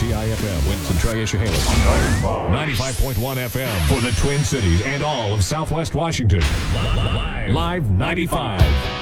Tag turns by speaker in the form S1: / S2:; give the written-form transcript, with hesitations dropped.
S1: WTIFM, Winston Troy-Issahailey. 95.1 FM for the Twin Cities and all of Southwest Washington. Live 95.